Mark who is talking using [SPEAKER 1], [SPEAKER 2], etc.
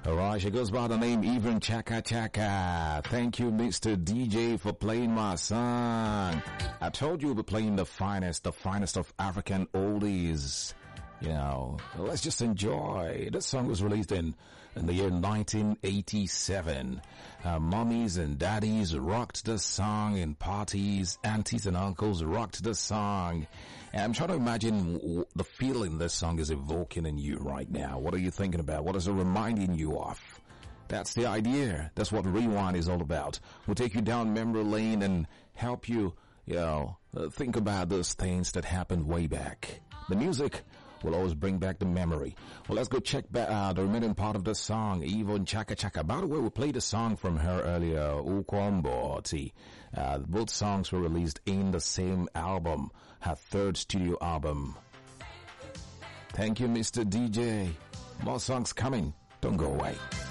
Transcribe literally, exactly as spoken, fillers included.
[SPEAKER 1] Alright, she goes by the name Even Chaka Chaka. Thank you, Mister D J, for playing my song. I told you we'll be playing the finest, the finest of African oldies. You know, let's just enjoy. This song was released in, in the year nineteen eighty-seven. Uh, mommies and daddies rocked the song in parties. Aunties and uncles rocked the song. And I'm trying to imagine w- the feeling this song is evoking in you right now. What are you thinking about? What is it reminding you of? That's the idea. That's what Rewind is all about. We'll take you down memory lane and help you, you know, uh, think about those things that happened way back. The music will always bring back the memory. Well, let's go check back, uh, the remaining part of the song, Even Chaka Chaka. By the way, we played a song from her earlier, Ukwamboti. Uh, both songs were released in the same album, her third studio album. Thank you, Mister D J. More songs coming. Don't go away.